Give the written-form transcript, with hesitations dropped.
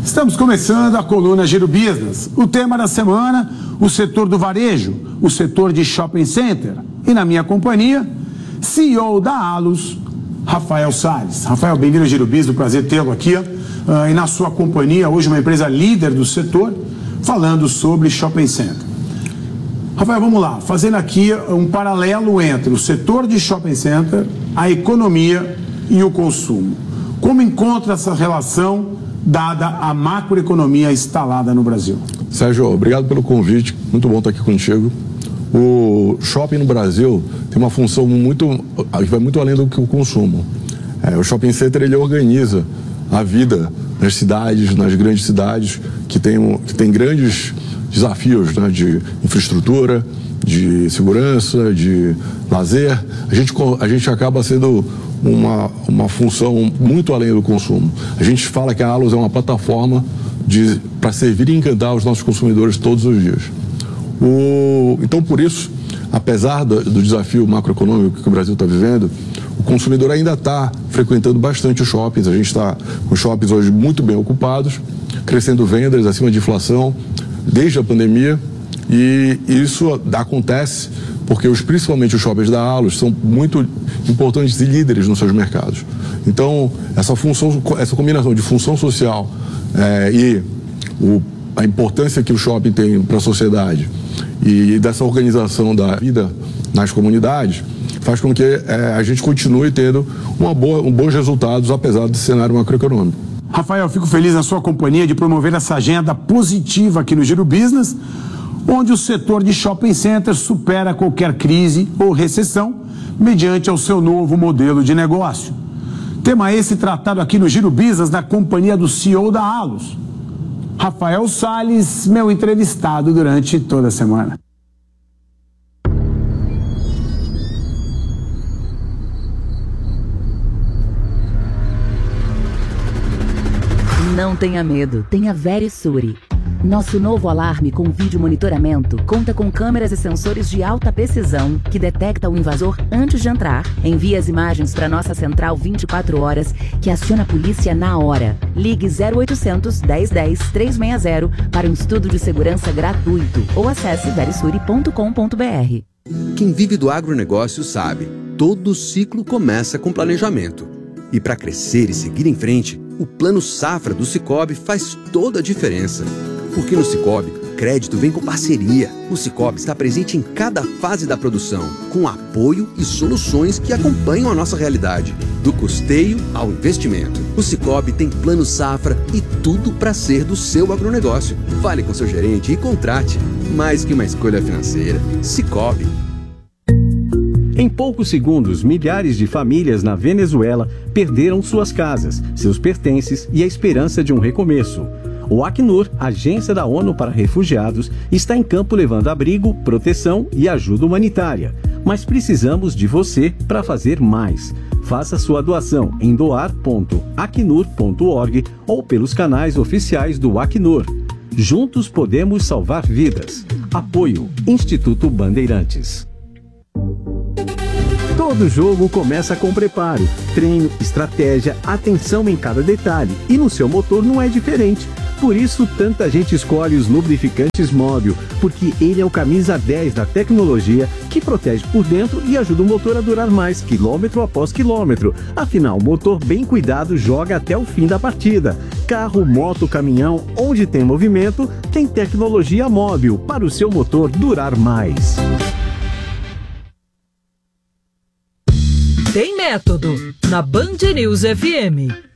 Estamos começando a coluna Giro Business. O tema da semana, o setor do varejo, o setor de shopping center. E na minha companhia, CEO da Allos, Rafael Salles. Rafael, bem-vindo ao Giro Business, prazer tê-lo aqui. E na sua companhia, hoje uma empresa líder do setor, falando sobre shopping center. Rafael, vamos lá, fazendo aqui um paralelo entre o setor de shopping center, a economia e o consumo. Como encontra essa relação dada a macroeconomia instalada no Brasil? Sérgio, obrigado pelo convite, muito bom estar aqui contigo. O shopping no Brasil tem uma função que vai muito além do que o consumo. O shopping center, ele organiza a vida nas cidades, nas grandes cidades, que tem grandes desafios, né, de infraestrutura, de segurança, de lazer. A gente acaba sendo uma função muito além do consumo. A gente fala que a Allos é uma plataforma para servir e encantar os nossos consumidores todos os dias. Então, por isso, apesar do desafio macroeconômico que o Brasil está vivendo, o consumidor ainda está frequentando bastante os shoppings. A gente está com os shoppings hoje muito bem ocupados, crescendo vendas acima de inflação desde a pandemia, e isso acontece porque principalmente os shoppings da Allos são muito importantes e líderes nos seus mercados. Então, essa combinação de função social e a importância que o shopping tem para a sociedade e dessa organização da vida nas comunidades faz com que a gente continue tendo bons resultados, apesar desse cenário macroeconômico. Rafael, fico feliz na sua companhia de promover essa agenda positiva aqui no Giro Business, onde o setor de shopping centers supera qualquer crise ou recessão mediante ao seu novo modelo de negócio. Tema esse tratado aqui no Giro Business na companhia do CEO da Allos, Rafael Salles, meu entrevistado durante toda a semana. Não tenha medo, tenha Verisure. Nosso novo alarme com vídeo monitoramento conta com câmeras e sensores de alta precisão que detecta o invasor antes de entrar, envia as imagens para nossa central 24 horas, que aciona a polícia na hora. Ligue 0800 1010 360 para um estudo de segurança gratuito ou acesse verisure.com.br. Quem vive do agronegócio sabe, todo ciclo começa com planejamento. E para crescer e seguir em frente, o Plano Safra do Sicoob faz toda a diferença. Porque no Sicoob, crédito vem com parceria. O Sicoob está presente em cada fase da produção, com apoio e soluções que acompanham a nossa realidade, do custeio ao investimento. O Sicoob tem Plano Safra e tudo para ser do seu agronegócio. Fale com seu gerente e contrate. Mais que uma escolha financeira, Sicoob. Em poucos segundos, milhares de famílias na Venezuela perderam suas casas, seus pertences e a esperança de um recomeço. O Acnur, agência da ONU para refugiados, está em campo levando abrigo, proteção e ajuda humanitária. Mas precisamos de você para fazer mais. Faça sua doação em doar.acnur.org ou pelos canais oficiais do Acnur. Juntos podemos salvar vidas. Apoio Instituto Bandeirantes. Todo jogo começa com preparo, treino, estratégia, atenção em cada detalhe. E no seu motor não é diferente. Por isso, tanta gente escolhe os lubrificantes Móbil, porque ele é o camisa 10 da tecnologia que protege por dentro e ajuda o motor a durar mais, quilômetro após quilômetro. Afinal, motor bem cuidado joga até o fim da partida. Carro, moto, caminhão, onde tem movimento, tem tecnologia Móbil para o seu motor durar mais. Tem método na Band News FM.